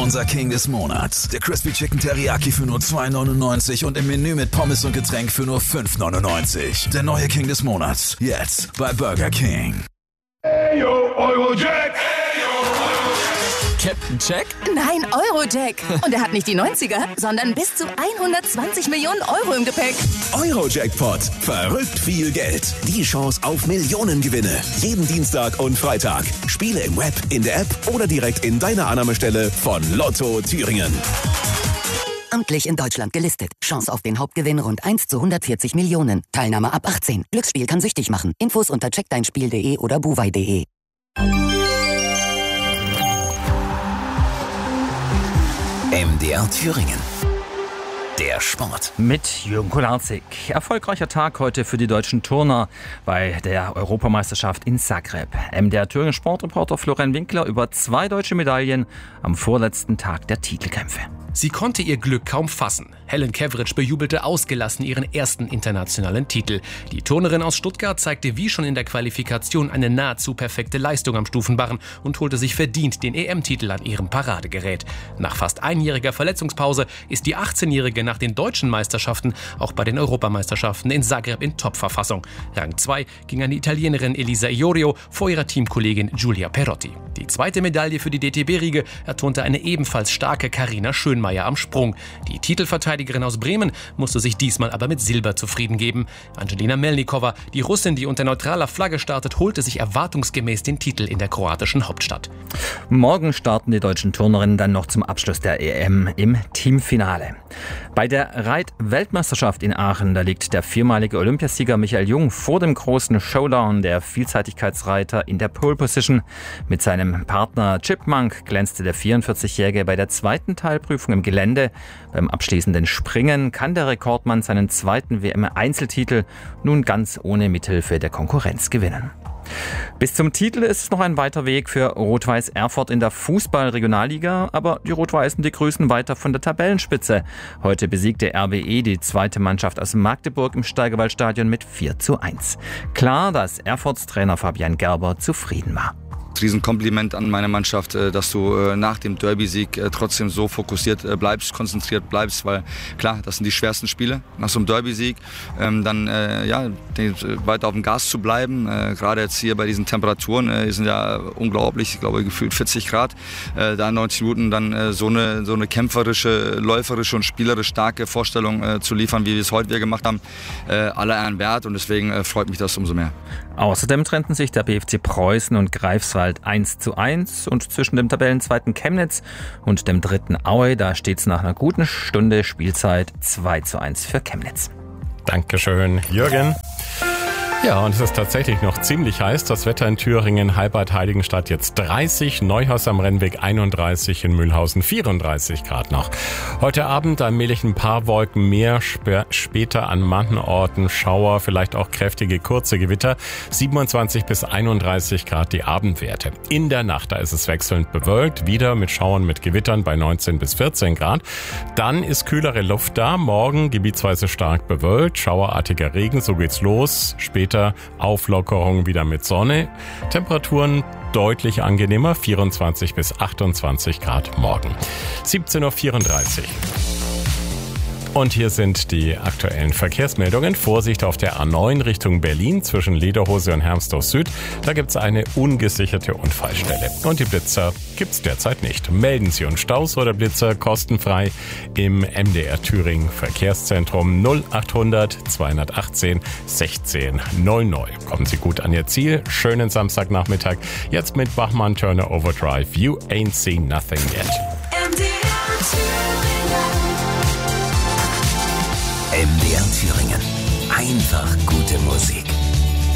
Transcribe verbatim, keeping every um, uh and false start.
Unser King des Monats. Der Crispy Chicken Teriyaki für nur zwei neunundneunzig und im Menü mit Pommes und Getränk für nur fünf neunundneunzig. Der neue King des Monats. Jetzt bei Burger King. Ayo, Eurojack! Captain Jack? Nein, Eurojack. Und er hat nicht die neunziger, sondern bis zu hundertzwanzig Millionen Euro im Gepäck. Eurojackpot. Verrückt viel Geld. Die Chance auf Millionengewinne. Jeden Dienstag und Freitag. Spiele im Web, in der App oder direkt in deiner Annahmestelle von Lotto Thüringen. Amtlich in Deutschland gelistet. Chance auf den Hauptgewinn rund eins zu hundertvierzig Millionen. Teilnahme ab achtzehn. Glücksspiel kann süchtig machen. Infos unter check dein spiel punkt de oder buwei punkt de. M D R Thüringen. Der Sport. Mit Jürgen Kolarczyk. Erfolgreicher Tag heute für die deutschen Turner bei der Europameisterschaft in Zagreb. M D R Thüringen Sportreporter Florian Winkler über zwei deutsche Medaillen am vorletzten Tag der Titelkämpfe. Sie konnte ihr Glück kaum fassen. Helen Kevritsch bejubelte ausgelassen ihren ersten internationalen Titel. Die Turnerin aus Stuttgart zeigte wie schon in der Qualifikation eine nahezu perfekte Leistung am Stufenbarren und holte sich verdient den E M-Titel an ihrem Paradegerät. Nach fast einjähriger Verletzungspause ist die achtzehnjährige nach den deutschen Meisterschaften auch bei den Europameisterschaften in Zagreb in Top-Verfassung. Rang zwei ging an die Italienerin Elisa Iorio vor ihrer Teamkollegin Giulia Perotti. Die zweite Medaille für die D T B-Riege erturnte eine ebenfalls starke Carina Schönmeier am Sprung. Die Titelverteidigerin aus Bremen musste sich diesmal aber mit Silber zufrieden geben. Angelina Melnikova, die Russin, die unter neutraler Flagge startet, holte sich erwartungsgemäß den Titel in der kroatischen Hauptstadt. Morgen starten die deutschen Turnerinnen dann noch zum Abschluss der E M im Teamfinale. Bei der Reit-Weltmeisterschaft in Aachen, da liegt der viermalige Olympiasieger Michael Jung vor dem großen Showdown der Vielseitigkeitsreiter in der Pole Position. Mit seinem Partner Chipmunk glänzte der vierundvierzigjährige bei der zweiten Teilprüfung im Gelände. Beim abschließenden Springen kann der Rekordmann seinen zweiten W M-Einzeltitel nun ganz ohne Mithilfe der Konkurrenz gewinnen. Bis zum Titel ist es noch ein weiter Weg für Rot-Weiß Erfurt in der Fußball-Regionalliga, aber die Rot-Weißen, die grüßen weiter von der Tabellenspitze. Heute besiegte R W E die zweite Mannschaft aus Magdeburg im Steigerwaldstadion mit vier zu eins. Klar, dass Erfurts Trainer Fabian Gerber zufrieden war. Riesenkompliment an meine Mannschaft, dass du nach dem Derby-Sieg trotzdem so fokussiert bleibst, konzentriert bleibst, weil klar, das sind die schwersten Spiele nach so einem Derby-Sieg, dann ja, weiter auf dem Gas zu bleiben, gerade jetzt hier bei diesen Temperaturen, die sind ja unglaublich, ich glaube gefühlt vierzig Grad, da in neunzig Minuten dann so eine, so eine kämpferische, läuferische und spielerisch starke Vorstellung zu liefern, wie wir es heute wieder gemacht haben, aller Ehren wert und deswegen freut mich das umso mehr. Außerdem trennten sich der B F C Preußen und Greifswald eins zu eins und zwischen dem Tabellenzweiten Chemnitz und dem dritten Aue, da steht es nach einer guten Stunde Spielzeit zwei zu eins für Chemnitz. Dankeschön, Jürgen. Ja, und es ist tatsächlich noch ziemlich heiß. Das Wetter in Thüringen, Halbert, Heiligenstadt jetzt dreißig, Neuhaus am Rennweg einunddreißig, in Mühlhausen vierunddreißig Grad noch. Heute Abend allmählich ein paar Wolken mehr, sp- später an manchen Orten Schauer, vielleicht auch kräftige kurze Gewitter, siebenundzwanzig bis einunddreißig Grad die Abendwerte. In der Nacht, da ist es wechselnd bewölkt, wieder mit Schauern mit Gewittern bei neunzehn bis vierzehn Grad. Dann ist kühlere Luft da, morgen gebietsweise stark bewölkt, schauerartiger Regen, so geht's los, später Auflockerung wieder mit Sonne. Temperaturen deutlich angenehmer, vierundzwanzig bis achtundzwanzig Grad morgen. siebzehn Uhr vierunddreißig. Und hier sind die aktuellen Verkehrsmeldungen. Vorsicht auf der A neun Richtung Berlin zwischen Lederhose und Hermsdorf Süd. Da gibt es eine ungesicherte Unfallstelle. Und die Blitzer gibt es derzeit nicht. Melden Sie uns Staus oder Blitzer kostenfrei im M D R Thüringen Verkehrszentrum null achthundert zweihundertachtzehn sechzehn null neun. Kommen Sie gut an Ihr Ziel. Schönen Samstagnachmittag. Jetzt mit Bachmann Turner Overdrive. You ain't seen nothing yet. M D R Thüringen. Einfach gute Musik.